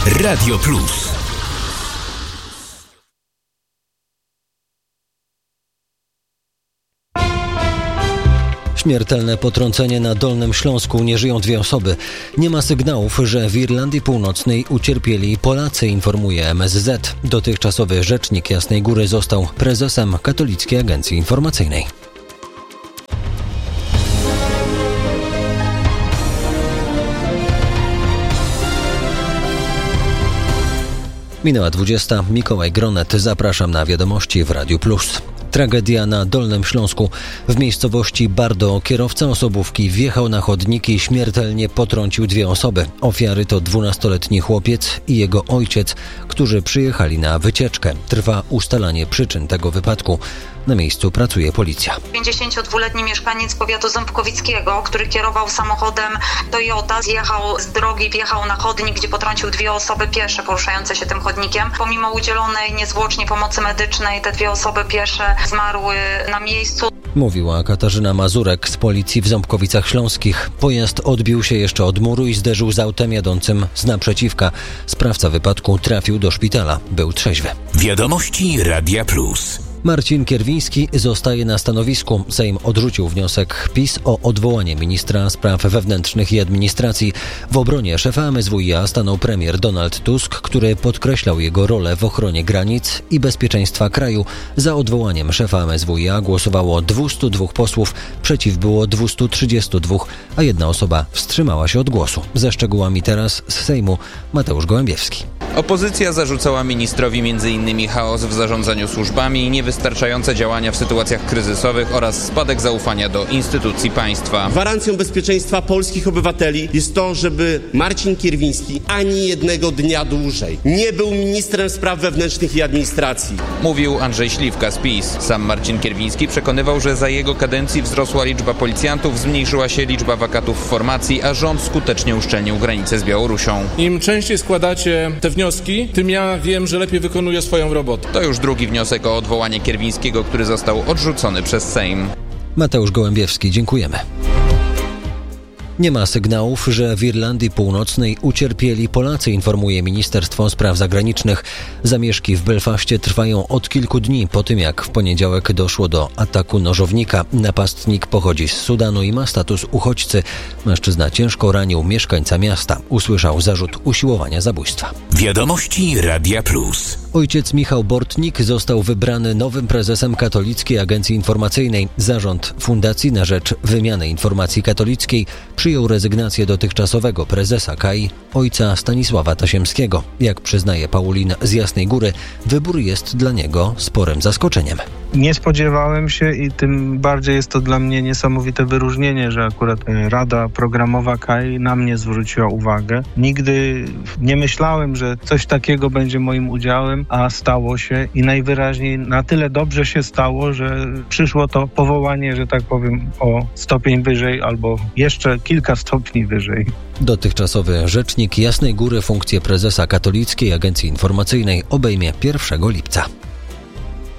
Radio Plus. Śmiertelne potrącenie na Dolnym Śląsku. Nie żyją 2 osoby. Nie ma sygnałów, że w Irlandii Północnej ucierpieli Polacy, informuje MSZ. Dotychczasowy rzecznik Jasnej Góry został prezesem Katolickiej Agencji Informacyjnej. Minęła 20. Mikołaj Gronet. Zapraszam na wiadomości w Radiu Plus. Tragedia na Dolnym Śląsku. W miejscowości Bardo kierowca osobówki wjechał na chodniki i śmiertelnie potrącił 2 osoby. Ofiary to 12-letni chłopiec i jego ojciec, którzy przyjechali na wycieczkę. Trwa ustalanie przyczyn tego wypadku. Na miejscu pracuje policja. 52-letni mieszkaniec powiatu ząbkowickiego, który kierował samochodem Toyota, zjechał z drogi, wjechał na chodnik, gdzie potrącił 2 osoby piesze poruszające się tym chodnikiem. Pomimo udzielonej niezwłocznie pomocy medycznej, te 2 osoby piesze zmarły na miejscu. Mówiła Katarzyna Mazurek z policji w Ząbkowicach Śląskich. Pojazd odbił się jeszcze od muru i zderzył z autem jadącym z naprzeciwka. Sprawca wypadku trafił do szpitala. Był trzeźwy. Wiadomości Radia Plus. Marcin Kierwiński zostaje na stanowisku. Sejm odrzucił wniosek PiS o odwołanie ministra spraw wewnętrznych i administracji. W obronie szefa MSWiA stanął premier Donald Tusk, który podkreślał jego rolę w ochronie granic i bezpieczeństwa kraju. Za odwołaniem szefa MSWiA głosowało 202 posłów, przeciw było 232, a 1 osoba wstrzymała się od głosu. Ze szczegółami teraz z Sejmu Mateusz Gołębiewski. Opozycja zarzucała ministrowi m.in. chaos w zarządzaniu służbami, niewystarczające działania w sytuacjach kryzysowych oraz spadek zaufania do instytucji państwa. Gwarancją bezpieczeństwa polskich obywateli jest to, żeby Marcin Kierwiński ani jednego dnia dłużej nie był ministrem spraw wewnętrznych i administracji. Mówił Andrzej Śliwka z PiS. Sam Marcin Kierwiński przekonywał, że za jego kadencji wzrosła liczba policjantów, zmniejszyła się liczba wakatów w formacji, a rząd skutecznie uszczelnił granicę z Białorusią. Im częściej składacie te wnioski, tym ja wiem, że lepiej wykonuję swoją robotę. To już drugi wniosek o odwołanie Kierwińskiego, który został odrzucony przez Sejm. Mateusz Gołębiewski, dziękujemy. Nie ma sygnałów, że w Irlandii Północnej ucierpieli Polacy, informuje Ministerstwo Spraw Zagranicznych. Zamieszki w Belfaście trwają od kilku dni po tym, jak w poniedziałek doszło do ataku nożownika. Napastnik pochodzi z Sudanu i ma status uchodźcy. Mężczyzna ciężko ranił mieszkańca miasta. Usłyszał zarzut usiłowania zabójstwa. Wiadomości Radia Plus. Ojciec Michał Bortnik został wybrany nowym prezesem Katolickiej Agencji Informacyjnej. Zarząd Fundacji na rzecz Wymiany Informacji Katolickiej przyjął rezygnację dotychczasowego prezesa KAI, ojca Stanisława Tasiemskiego. Jak przyznaje Paulin z Jasnej Góry, wybór jest dla niego sporym zaskoczeniem. Nie spodziewałem się i tym bardziej jest to dla mnie niesamowite wyróżnienie, że akurat Rada Programowa KAI na mnie zwróciła uwagę. Nigdy nie myślałem, że coś takiego będzie moim udziałem, a stało się i najwyraźniej na tyle dobrze się stało, że przyszło to powołanie, że tak powiem, o stopień wyżej albo jeszcze kilka stopni wyżej. Dotychczasowy rzecznik Jasnej Góry funkcję prezesa Katolickiej Agencji Informacyjnej obejmie 1 lipca.